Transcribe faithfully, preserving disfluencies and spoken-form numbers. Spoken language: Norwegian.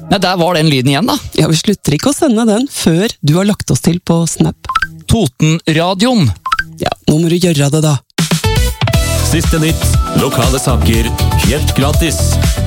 Nei, der var den lyden igjen da. Ja, vi slutter ikke å sende den før du har lagt oss til på Snap. Totenradioen. Ja, nå må du gjøre det da. Siste nytt, lokale saker, helt gratis.